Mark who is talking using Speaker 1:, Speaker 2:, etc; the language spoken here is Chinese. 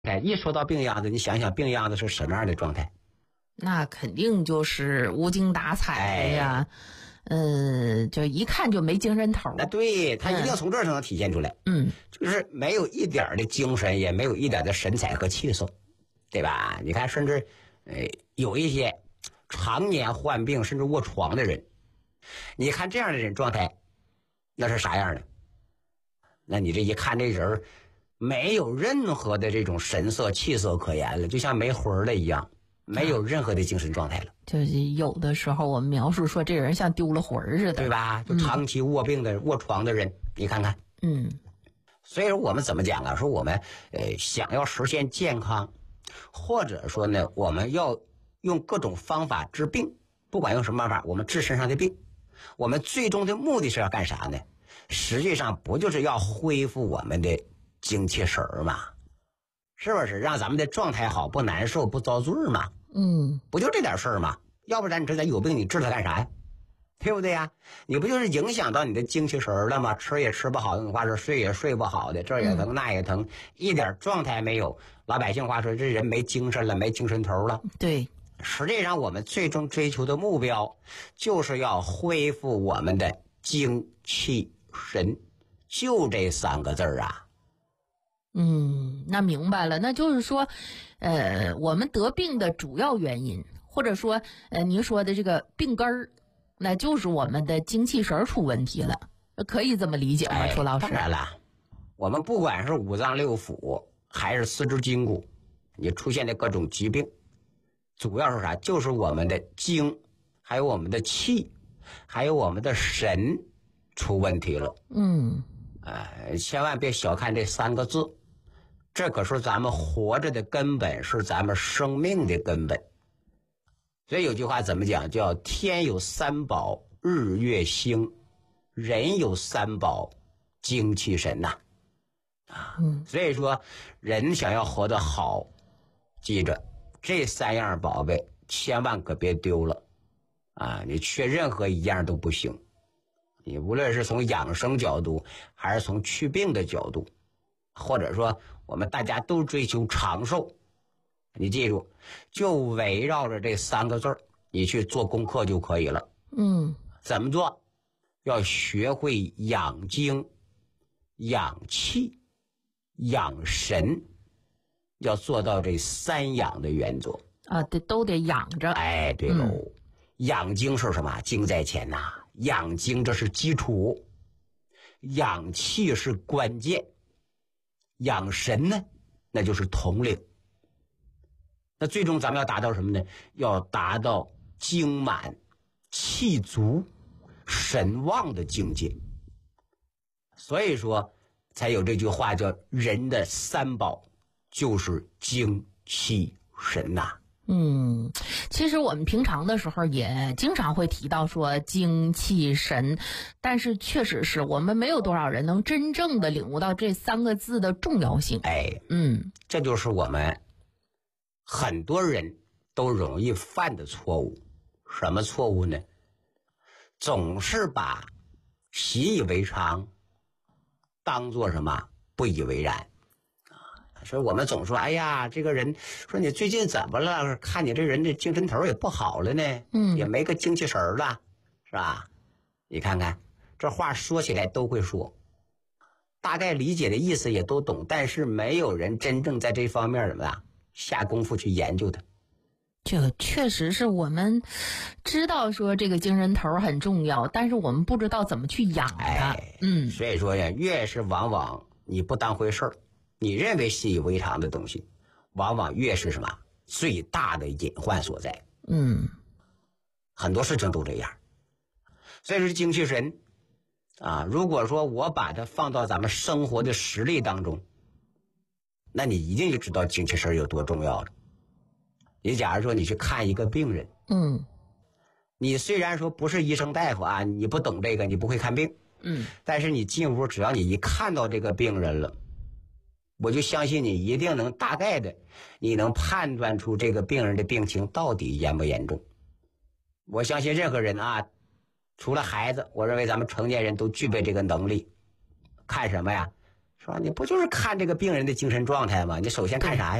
Speaker 1: 一说到病秧子，你想想病秧子是什么样的状态？
Speaker 2: 那肯定就是无精打采的呀，就一看就没精神头。
Speaker 1: 对，他一定从这儿才能体现出来。就是没有一点的精神，也没有一点的神采和气色，对吧？你看，甚至有一些常年患病甚至卧床的人，你看这样的人状态，那是啥样的？那你这一看这人没有任何的这种神色气色可言了，就像没魂了一样，没有任何的精神状态了。
Speaker 2: 就是有的时候我们描述说这人像丢了魂似的，
Speaker 1: 对吧？就长期卧病的、卧床的人，你看看。所以说我们怎么讲啊？说我们想要实现健康，或者说呢，我们要用各种方法治病，不管用什么办法，我们治身上的病，我们最终的目的是要干啥呢？实际上不就是要恢复我们的精气神儿吗？是不是让咱们的状态好，不难受，不遭罪吗？不就这点事儿吗？要不然你这咱有病，你治它干啥呀？对不对呀？你不就是影响到你的精气神了吗？吃也吃不好，用话说睡也睡不好的，这也疼那也疼，一点状态没有。老百姓话说，这人没精神了，没精神头了。
Speaker 2: 对，
Speaker 1: 实际上我们最终追求的目标，就是要恢复我们的精气神，就这3个字啊。
Speaker 2: 那明白了，那就是说，我们得病的主要原因，或者说，您说的这个病根儿，那就是我们的精气神出问题了，可以这么理解吗？楚老师？
Speaker 1: 当然了，我们不管是五脏六腑，还是四肢筋骨，你出现的各种疾病，主要是啥？就是我们的精，还有我们的气，还有我们的神出问题了。千万别小看这3个字，这可是咱们活着的根本，是咱们生命的根本。所以有句话怎么讲？叫天有3宝，日月星；人有3宝，精气神呐。所以说人想要活得好，记着这3样宝贝千万可别丢了啊！你缺任何一样都不行。你无论是从养生角度，还是从祛病的角度，或者说我们大家都追求长寿，你记住，就围绕着这3个字儿，你去做功课就可以了。怎么做？要学会养精、养气、养神，要做到这3养的原则
Speaker 2: 啊，都得养着。
Speaker 1: 对喽。养精是什么？精在前呐。养精这是基础，养气是关键，养神呢，那就是统领。那最终咱们要达到什么呢？要达到精满、气足、神旺的境界。所以说才有这句话叫人的3宝就是精气神呐。
Speaker 2: 其实我们平常的时候也经常会提到说精气神，但是确实是我们没有多少人能真正的领悟到这3个字的重要性。
Speaker 1: 这就是我们很多人都容易犯的错误。什么错误呢？总是把习以为常当做什么不以为然。所以我们总说，哎呀，这个人说你最近怎么了？看你这人这精神头也不好了呢，也没个精气神了，是吧？你看看这话说起来都会说，大概理解的意思也都懂，但是没有人真正在这方面怎么样下功夫去研究它。
Speaker 2: 这确实是我们知道说这个精神头很重要，但是我们不知道怎么去养它。
Speaker 1: 所以说呀，越是往往你不当回事儿，你认为习以为常的东西，往往越是什么最大的隐患所在。很多事情都这样。所以说精气神啊，如果说我把它放到咱们生活的实例当中，那你一定就知道精气神有多重要了。你假如说你去看一个病人，你虽然说不是医生大夫啊，你不懂这个，你不会看病，但是你进屋，只要你一看到这个病人了，我就相信你一定能大概的，你能判断出这个病人的病情到底严不严重。我相信任何人啊，除了孩子，我认为咱们成年人都具备这个能力。看什么呀？ 是吧？你不就是看这个病人的精神状态吗？你首先看啥呀？